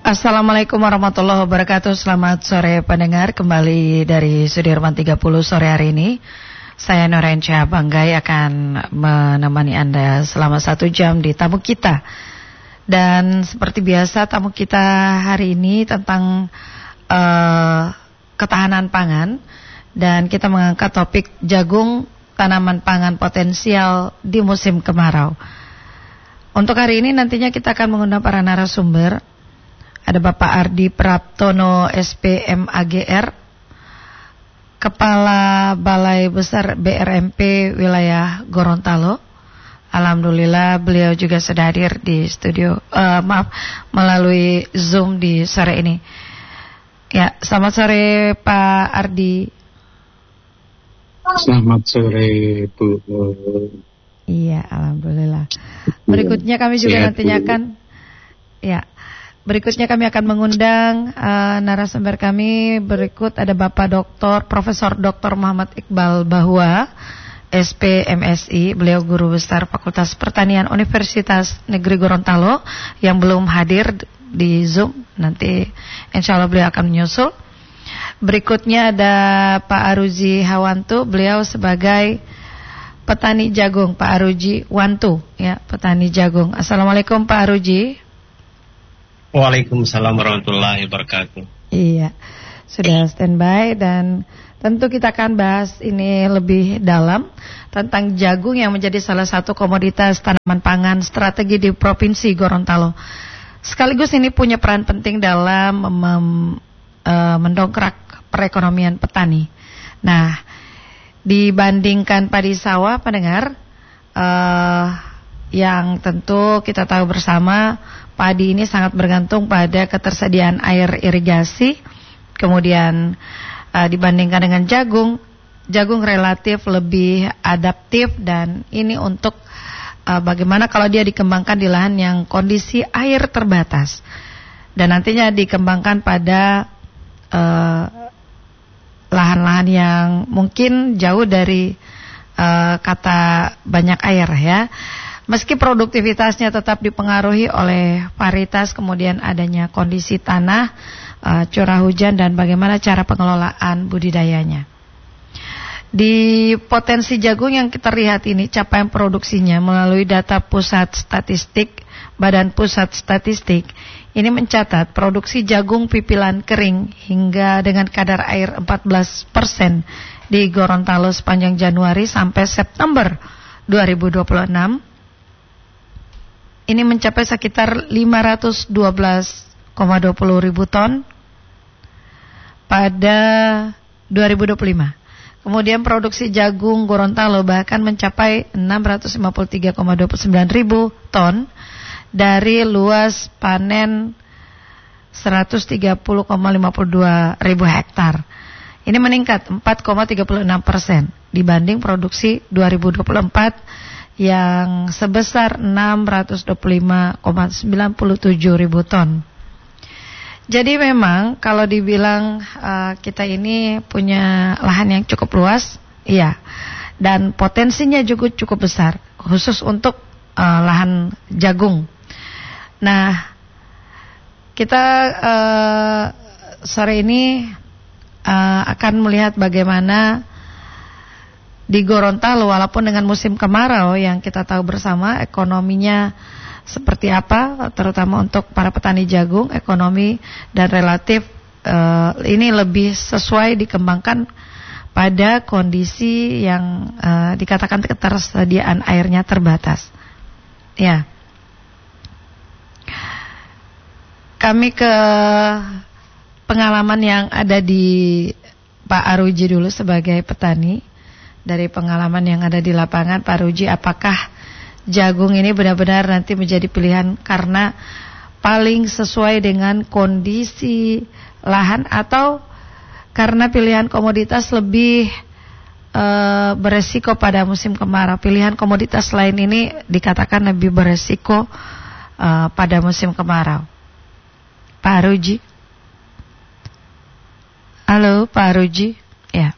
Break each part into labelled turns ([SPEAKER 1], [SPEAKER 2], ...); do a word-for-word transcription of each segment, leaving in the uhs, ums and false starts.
[SPEAKER 1] Assalamualaikum warahmatullahi wabarakatuh. Selamat sore pendengar. Kembali dari Sudirman tiga puluh sore hari ini, saya Norensyah Banggai akan menemani Anda selama satu jam di tamu kita. Dan seperti biasa, tamu kita hari ini tentang uh, ketahanan pangan. Dan kita mengangkat topik jagung, tanaman pangan potensial di musim kemarau. Untuk hari ini nantinya kita akan mengundang para narasumber. Ada Bapak Ardi Praptono S P M A G R, Kepala Balai Besar B R M P Wilayah Gorontalo. Alhamdulillah beliau juga sudah hadir di studio, uh, maaf, melalui Zoom di sore ini. Ya, selamat sore Pak Ardi.
[SPEAKER 2] Selamat sore Bu.
[SPEAKER 1] Iya, alhamdulillah. Berikutnya kami juga
[SPEAKER 2] Sehat,
[SPEAKER 1] nantinya
[SPEAKER 2] Bu.
[SPEAKER 1] akan, ya. Berikutnya kami akan mengundang uh, narasumber kami. Berikut ada Bapak Doktor Profesor Doktor Muhammad Iqbal Bahwa, S P M Si. Beliau Guru Besar Fakultas Pertanian Universitas Negeri Gorontalo yang belum hadir di Zoom. Nanti insya Allah beliau akan menyusul. Berikutnya ada Pak Aruji Hawantu. Beliau sebagai petani jagung. Pak Aruji Wantu, ya, petani jagung. Assalamualaikum Pak Aruji.
[SPEAKER 3] Waalaikumsalam warahmatullahi wabarakatuh.
[SPEAKER 1] Iya, sudah standby dan tentu kita akan bahas ini lebih dalam tentang jagung yang menjadi salah satu komoditas tanaman pangan strategi di Provinsi Gorontalo. Sekaligus ini punya peran penting dalam mem, uh, mendongkrak perekonomian petani. Nah, dibandingkan padi sawah, pendengar, uh, yang tentu kita tahu bersama, padi ini sangat bergantung pada ketersediaan air irigasi. Kemudian uh, dibandingkan dengan jagung, jagung relatif lebih adaptif dan ini untuk uh, bagaimana kalau dia dikembangkan di lahan yang kondisi air terbatas dan nantinya dikembangkan pada uh, lahan-lahan yang mungkin jauh dari uh, kata banyak air, ya. Meski produktivitasnya tetap dipengaruhi oleh varietas, kemudian adanya kondisi tanah, uh, curah hujan, dan bagaimana cara pengelolaan budidayanya. Di potensi jagung yang kita lihat ini, capaian produksinya melalui data pusat statistik, Badan Pusat Statistik, ini mencatat produksi jagung pipilan kering hingga dengan kadar air empat belas persen di Gorontalo sepanjang Januari sampai September dua ribu dua puluh enam. Ini mencapai sekitar lima ratus dua belas koma dua nol ribu ton pada dua ribu dua puluh lima. Kemudian produksi jagung Gorontalo bahkan mencapai enam ratus lima puluh tiga koma dua sembilan ribu ton dari luas panen seratus tiga puluh koma lima dua ribu hektar. Ini meningkat empat koma tiga enam persen dibanding produksi dua ribu dua puluh empat yang sebesar enam ratus dua puluh lima koma sembilan tujuh ribu ton. Jadi memang kalau dibilang uh, kita ini punya lahan yang cukup luas, iya, dan potensinya juga cukup besar, khusus untuk uh, lahan jagung. Nah, kita uh, sore ini uh, akan melihat bagaimana di Gorontalo, walaupun dengan musim kemarau yang kita tahu bersama ekonominya seperti apa, terutama untuk para petani jagung, ekonomi dan relatif uh, ini lebih sesuai dikembangkan pada kondisi yang uh, dikatakan ketersediaan airnya terbatas. Ya, kami ke pengalaman yang ada di Pak Aruji dulu sebagai petani. Dari pengalaman yang ada di lapangan, Pak Ruji, apakah jagung ini benar-benar nanti menjadi pilihan karena paling sesuai dengan kondisi lahan, atau karena pilihan komoditas lebih e, beresiko pada musim kemarau? Pilihan komoditas lain ini dikatakan lebih beresiko e, pada musim kemarau. Pak Ruji. Halo Pak Ruji. Ya.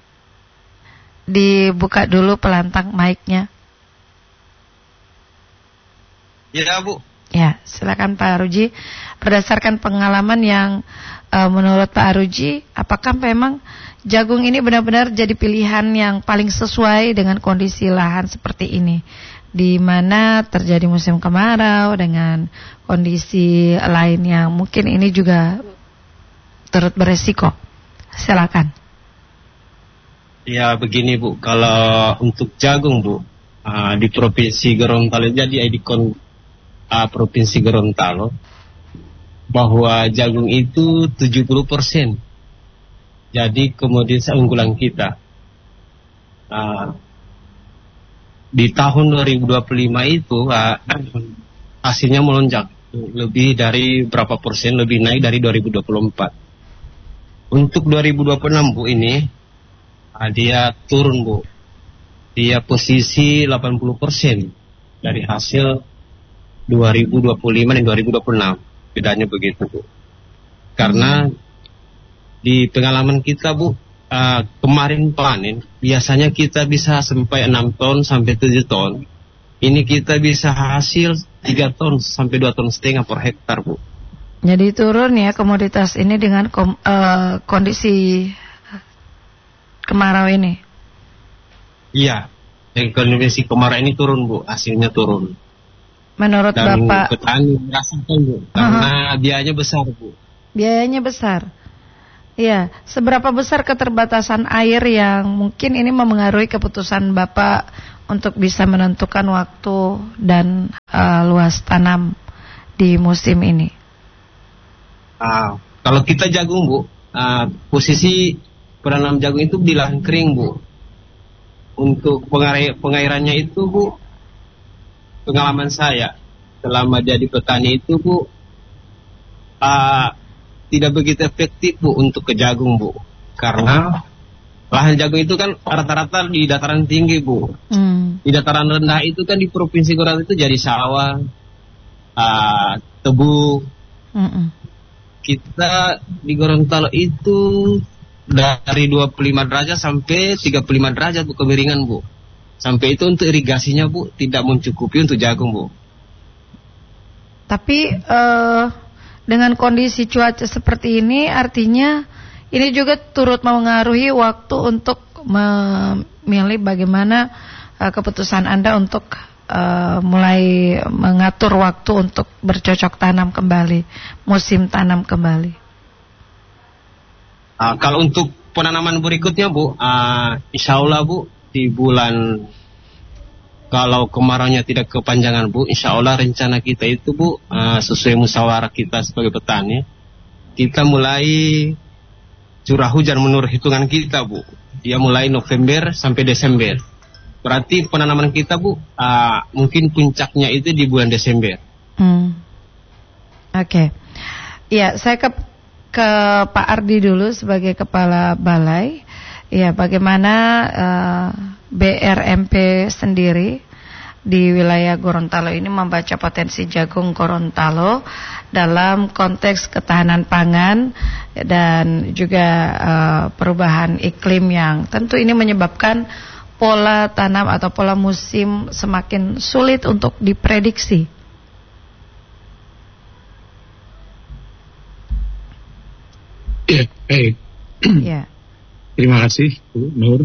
[SPEAKER 1] Dibuka dulu pelantang mic-nya.
[SPEAKER 3] Ya Bu.
[SPEAKER 1] Ya, silakan Pak Aruji. Berdasarkan pengalaman yang uh, menurut Pak Aruji, apakah memang jagung ini benar-benar jadi pilihan yang paling sesuai dengan kondisi lahan seperti ini, di mana terjadi musim kemarau dengan kondisi lain yang mungkin ini juga turut beresiko? Silakan.
[SPEAKER 3] Ya begini Bu, kalau untuk jagung Bu, uh, di Provinsi Gorontalo, jadi ikon uh, Provinsi Gorontalo, bahwa jagung itu tujuh puluh persen jadi komoditas unggulan kita. Uh, di tahun dua ribu dua puluh lima itu uh, hasilnya melonjak lebih dari berapa persen, lebih naik dari dua ribu dua puluh empat. Untuk dua ribu dua puluh enam Bu ini, uh, dia turun Bu. Dia posisi delapan puluh persen dari hasil dua ribu dua puluh lima dan dua ribu dua puluh enam. Bedanya begitu Bu. Karena di pengalaman kita Bu, uh, kemarin panen biasanya kita bisa sampai enam ton sampai tujuh ton. Ini kita bisa hasil tiga ton sampai dua ton setengah per hektar Bu.
[SPEAKER 1] Jadi turun ya komoditas ini dengan kom, uh, kondisi kemarau ini.
[SPEAKER 3] Iya, kondisi kemarau ini turun Bu, hasilnya turun.
[SPEAKER 1] Menurut
[SPEAKER 3] Dan
[SPEAKER 1] Bapak,
[SPEAKER 3] petani merasakan Bu, karena uh-huh. biayanya besar Bu.
[SPEAKER 1] Biayanya besar. Iya, seberapa besar keterbatasan air yang mungkin ini memengaruhi keputusan Bapak untuk bisa menentukan waktu dan uh, luas tanam di musim ini?
[SPEAKER 3] Uh, kalau kita jagung Bu, uh, posisi penanam jagung itu di lahan kering Bu. Untuk pengair, pengairannya itu Bu, pengalaman saya selama jadi petani itu Bu, uh, tidak begitu efektif Bu untuk ke jagung Bu, karena lahan jagung itu kan rata-rata di dataran tinggi Bu. Hmm. Di dataran rendah itu kan di Provinsi Gorontalo itu jadi sawah, uh, tebu. Mm-mm. Kita di Gorontalo itu dari dua puluh lima derajat sampai tiga puluh lima derajat Bu kemiringan Bu. Sampai itu untuk irigasinya Bu tidak mencukupi untuk jagung Bu. Tapi
[SPEAKER 1] uh, dengan kondisi cuaca seperti ini, artinya ini juga turut mempengaruhi waktu untuk memilih bagaimana uh, keputusan Anda untuk uh, mulai mengatur waktu untuk bercocok tanam kembali, musim tanam kembali.
[SPEAKER 3] Uh, kalau untuk penanaman berikutnya Bu, uh, insya Allah Bu, di bulan kalau kemaraunya tidak kepanjangan Bu, insya Allah rencana kita itu Bu, uh, sesuai musyawarah kita sebagai petani, kita mulai curah hujan menurut hitungan kita Bu. Dia mulai November sampai Desember. Berarti penanaman kita Bu, uh, mungkin puncaknya itu di bulan Desember.
[SPEAKER 1] Hmm. Oke. Okay. Ya, saya ke ke Pak Ardi dulu sebagai Kepala Balai. Ya, bagaimana uh, B R M P sendiri di wilayah Gorontalo ini membaca potensi jagung Gorontalo dalam konteks ketahanan pangan dan juga uh, perubahan iklim yang tentu ini menyebabkan pola tanam atau pola musim semakin sulit untuk diprediksi.
[SPEAKER 2] Ya, baik.
[SPEAKER 1] Ya.
[SPEAKER 2] Terima kasih Bu Nur.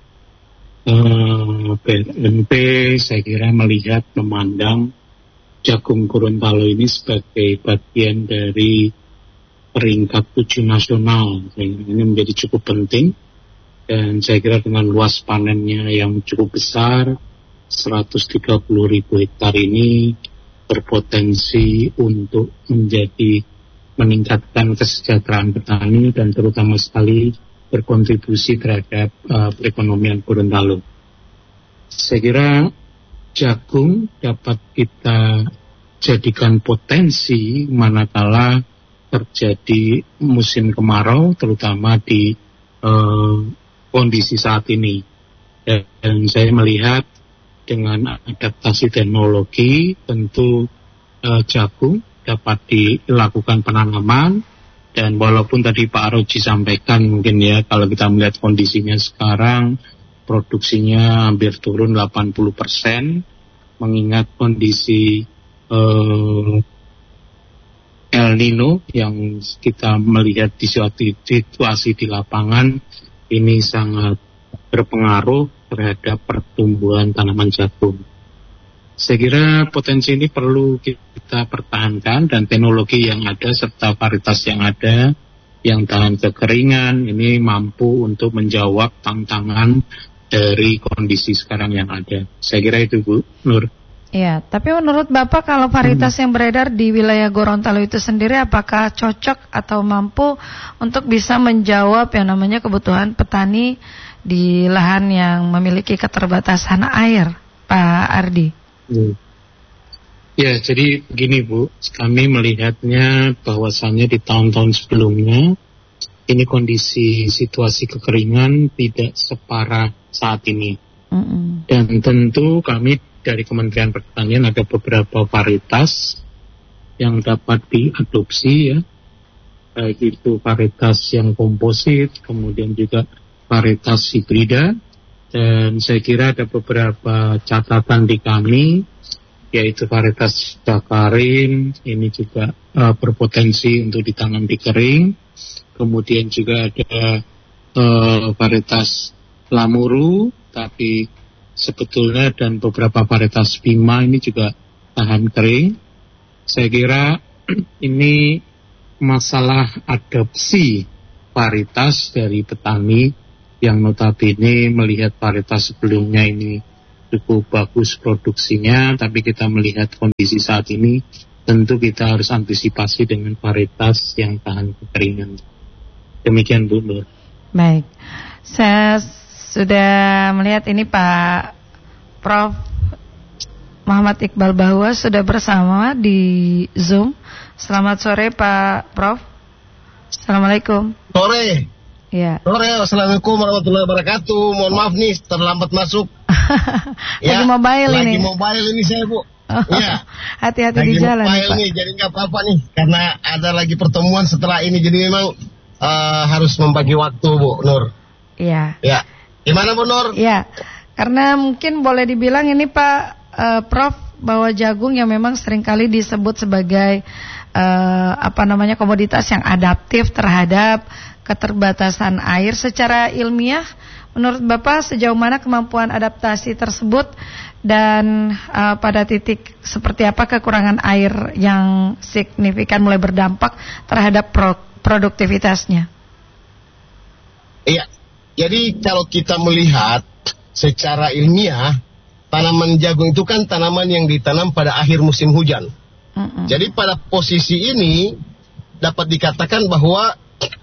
[SPEAKER 2] Uh, B R M P saya kira melihat, memandang jagung Gorontalo ini sebagai bagian dari peringkat tujuh nasional. Ini menjadi cukup penting, dan saya kira dengan luas panennya yang cukup besar, seratus tiga puluh ribu hektar ini berpotensi untuk menjadi meningkatkan kesejahteraan petani dan terutama sekali berkontribusi terhadap uh, perekonomian Gorontalo. Saya kira jagung dapat kita jadikan potensi manakala terjadi musim kemarau, terutama di uh, kondisi saat ini. Dan saya melihat dengan adaptasi teknologi, tentu uh, jagung dapat dilakukan penanaman. Dan walaupun tadi Pak Aroji sampaikan mungkin ya, kalau kita melihat kondisinya sekarang, produksinya hampir turun delapan puluh persen, mengingat kondisi uh, El Nino yang kita melihat di suatu situasi di lapangan ini sangat berpengaruh terhadap pertumbuhan tanaman jagung. Saya kira potensi ini perlu kita pertahankan dan teknologi yang ada serta varietas yang ada yang tahan kekeringan ini mampu untuk menjawab tantangan dari kondisi sekarang yang ada. Saya kira itu, Bu Nur.
[SPEAKER 1] Iya, tapi menurut Bapak kalau varietas hmm. yang beredar di wilayah Gorontalo itu sendiri apakah cocok atau mampu untuk bisa menjawab yang namanya kebutuhan petani di lahan yang memiliki keterbatasan air, Pak Ardi?
[SPEAKER 2] Hmm. Ya, jadi begini Bu, kami melihatnya bahwasannya di tahun-tahun sebelumnya ini kondisi situasi kekeringan tidak separah saat ini. Mm-mm. Dan tentu kami dari Kementerian Pertanian ada beberapa varietas yang dapat diadopsi ya, baik itu varietas yang komposit, kemudian juga varietas hibrida, dan saya kira ada beberapa catatan di kami, yaitu varietas Dakarim, ini juga uh, berpotensi untuk ditanam di kering, kemudian juga ada uh, varietas Lamuru, tapi sebetulnya dan beberapa varietas Bima ini juga tahan kering. Saya kira ini masalah adopsi varietas dari petani yang notabene melihat varietas sebelumnya ini cukup bagus produksinya, tapi kita melihat kondisi saat ini tentu kita harus antisipasi dengan varietas yang tahan kekeringan. Demikian Bu Nur.
[SPEAKER 1] Baik, saya sudah melihat ini Pak Prof Muhammad Iqbal Bahwa sudah bersama di Zoom. Selamat sore Pak Prof. Assalamualaikum.
[SPEAKER 4] Sore.
[SPEAKER 1] Ya.
[SPEAKER 4] Sore. Assalamualaikum warahmatullahi wabarakatuh. Mohon maaf nih terlambat masuk.
[SPEAKER 1] Lagi ya, mobile
[SPEAKER 4] lagi
[SPEAKER 1] ini.
[SPEAKER 4] Lagi mobile ini saya Bu. Oh,
[SPEAKER 1] ya. Hati-hati di jalan
[SPEAKER 4] nih Pak. Nih, jadi nggak apa-apa nih karena ada lagi pertemuan setelah ini. Jadi memang uh, harus membagi waktu Bu Nur.
[SPEAKER 1] Iya.
[SPEAKER 4] Ya. Gimana Bu Nur?
[SPEAKER 1] Ya, karena mungkin boleh dibilang ini Pak uh, Prof bahwa jagung yang memang seringkali disebut sebagai uh, apa namanya komoditas yang adaptif terhadap keterbatasan air. Secara ilmiah, menurut Bapak sejauh mana kemampuan adaptasi tersebut dan uh, pada titik seperti apa kekurangan air yang signifikan mulai berdampak terhadap pro- produktivitasnya?
[SPEAKER 4] Iya. Jadi kalau kita melihat secara ilmiah, tanaman jagung itu kan tanaman yang ditanam pada akhir musim hujan. Mm-mm. Jadi pada posisi ini dapat dikatakan bahwa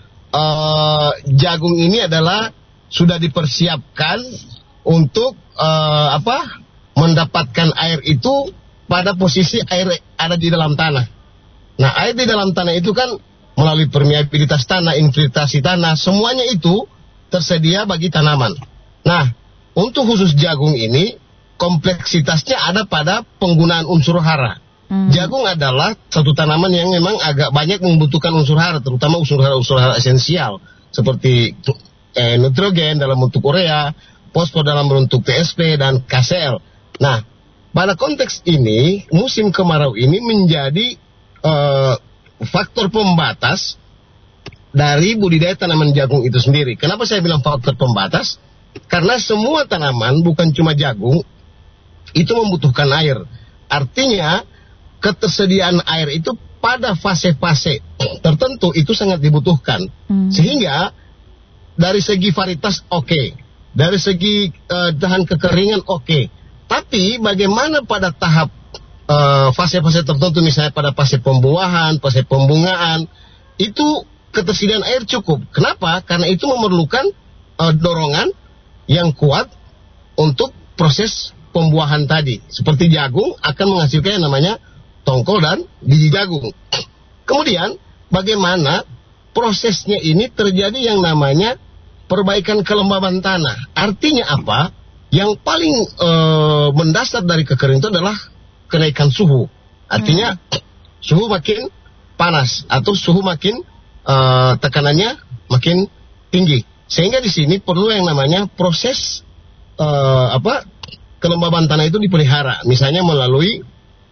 [SPEAKER 4] uh, jagung ini adalah sudah dipersiapkan untuk uh, apa mendapatkan air itu pada posisi air ada di dalam tanah. Nah, air di dalam tanah itu kan melalui permeabilitas tanah, infiltrasi tanah, semuanya itu tersedia bagi tanaman. Nah, untuk khusus jagung ini, kompleksitasnya ada pada penggunaan unsur hara. Hmm. Jagung adalah satu tanaman yang memang agak banyak membutuhkan unsur hara, terutama unsur hara-unsur hara esensial, seperti eh, nitrogen dalam bentuk urea, fosfor dalam bentuk T S P, dan K C L. Nah, pada konteks ini, musim kemarau ini menjadi eh, faktor pembatas dari budidaya tanaman jagung itu sendiri. Kenapa saya bilang faktor pembatas? Karena semua tanaman, bukan cuma jagung, itu membutuhkan air. Artinya, ketersediaan air itu pada fase-fase tertentu itu sangat dibutuhkan. Hmm. Sehingga, dari segi varietas oke, okay. dari segi uh, tahan kekeringan oke. Okay. Tapi, bagaimana pada tahap uh, fase-fase tertentu, misalnya pada fase pembuahan, fase pembungaan, itu ketersediaan air cukup. Kenapa? Karena itu memerlukan uh, dorongan yang kuat untuk proses pembuahan tadi. Seperti jagung akan menghasilkan yang namanya tongkol dan biji jagung. Kemudian bagaimana prosesnya ini terjadi yang namanya perbaikan kelembaban tanah. Artinya apa? Yang paling uh, mendasar dari kekeringan itu adalah kenaikan suhu. Artinya hmm. suhu makin panas atau suhu makin Uh, tekanannya makin tinggi, sehingga di sini perlu yang namanya proses uh, apa kelembaban tanah itu dipelihara, misalnya melalui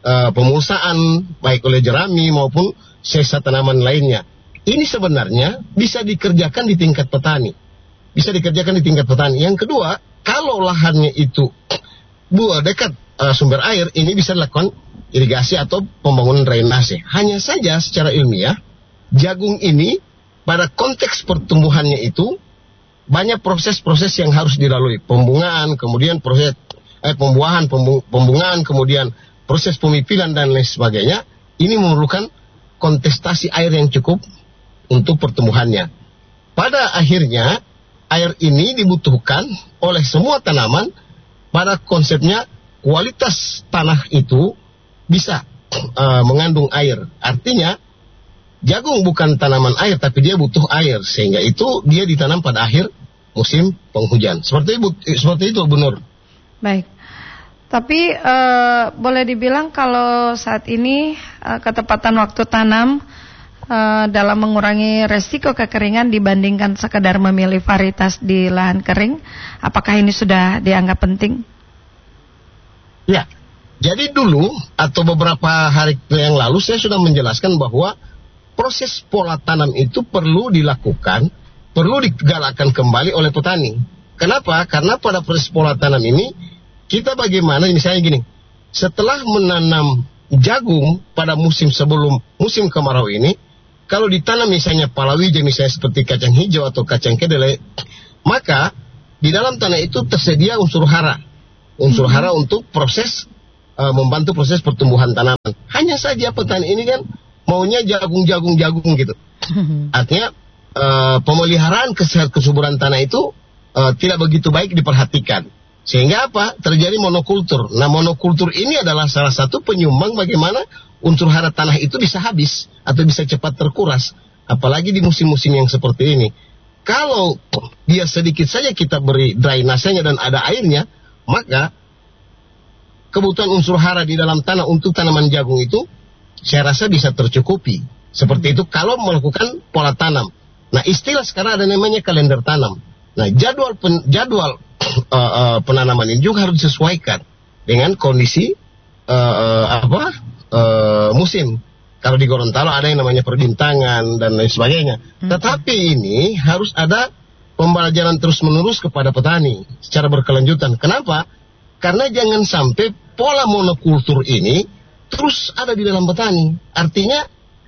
[SPEAKER 4] uh, pemusaan baik oleh jerami maupun sisa tanaman lainnya. Ini sebenarnya bisa dikerjakan di tingkat petani. Bisa dikerjakan di tingkat petani. Yang kedua, kalau lahannya itu buah dekat uh, sumber air, ini bisa dilakukan irigasi atau pembangunan drainase. Hanya saja secara ilmiah, jagung ini pada konteks pertumbuhannya itu banyak proses-proses yang harus dilalui. Pembungaan, kemudian proses eh, pembuahan, pembu pembungaan, kemudian proses pemipilan dan lain sebagainya. Ini memerlukan kontestasi air yang cukup untuk pertumbuhannya. Pada akhirnya, air ini dibutuhkan oleh semua tanaman. Pada konsepnya kualitas tanah itu bisa uh, mengandung air. Artinya jagung bukan tanaman air, tapi dia butuh air, sehingga itu dia ditanam pada akhir musim penghujan. Seperti itu, seperti itu, Bu Nur.
[SPEAKER 1] Baik. Tapi uh, boleh dibilang kalau saat ini uh, ketepatan waktu tanam uh, dalam mengurangi resiko kekeringan dibandingkan sekedar memilih varietas di lahan kering, apakah ini sudah dianggap penting?
[SPEAKER 4] Ya. Jadi dulu atau beberapa hari yang lalu saya sudah menjelaskan bahwa proses pola tanam itu perlu dilakukan, perlu digalakkan kembali oleh petani. Kenapa? Karena pada proses pola tanam ini, kita bagaimana, misalnya gini, setelah menanam jagung pada musim sebelum musim kemarau ini, kalau ditanam misalnya palawija, misalnya seperti kacang hijau atau kacang kedelai, maka di dalam tanah itu tersedia unsur hara. Unsur hara untuk proses, uh, membantu proses pertumbuhan tanaman. Hanya saja petani ini kan maunya jagung-jagung-jagung gitu. Artinya uh, pemeliharaan kesuburan tanah itu uh, tidak begitu baik diperhatikan. Sehingga apa? Terjadi monokultur. Nah, monokultur ini adalah salah satu penyumbang bagaimana unsur hara tanah itu bisa habis atau bisa cepat terkuras. Apalagi di musim-musim yang seperti ini. Kalau dia sedikit saja kita beri drainasenya dan ada airnya, maka kebutuhan unsur hara di dalam tanah untuk tanaman jagung itu saya rasa bisa tercukupi. Seperti itu kalau melakukan pola tanam. Nah, istilah sekarang ada namanya kalender tanam. Nah, jadwal pen, jadwal uh, uh, penanaman ini juga harus disesuaikan dengan kondisi uh, uh, apa uh, musim. Kalau di Gorontalo ada yang namanya perbintangan dan lain sebagainya. Hmm. Tetapi ini harus ada pembelajaran terus-menerus kepada petani secara berkelanjutan. Kenapa? Karena jangan sampai pola monokultur ini terus ada di dalam petani. Artinya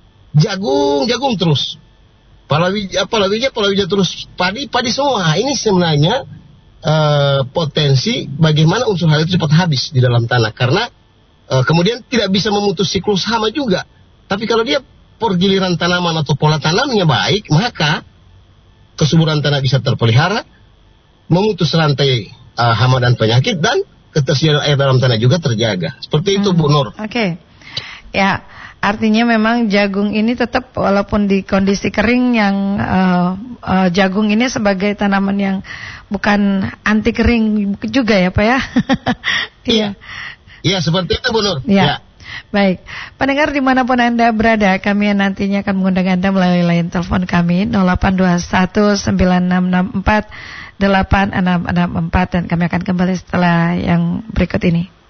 [SPEAKER 4] jagung, jagung terus. Palawija, palawija, palawija terus. Padi, padi semua. Ini sebenarnya uh, potensi bagaimana unsur hara itu cepat habis di dalam tanah. Karena uh, kemudian tidak bisa memutus siklus hama juga. Tapi kalau dia pergiliran tanaman atau pola tanamnya baik, maka kesuburan tanah bisa terpelihara, memutus rantai uh, hama dan penyakit, dan ketersediaan air dalam tanah juga terjaga. Seperti itu, hmm. Bu Nur.
[SPEAKER 1] Oke. Okay. Ya, artinya memang jagung ini tetap walaupun di kondisi kering yang uh, uh, jagung ini sebagai tanaman yang bukan anti kering juga ya, Pak ya?
[SPEAKER 4] Iya. Iya, seperti itu, Bu Nur.
[SPEAKER 1] Ya. Ya. Baik, pendengar dimanapun Anda berada, kami nantinya akan mengundang Anda melalui line telepon kami nol delapan dua satu sembilan enam enam empat delapan enam enam empat, dan kami akan kembali setelah yang berikut ini.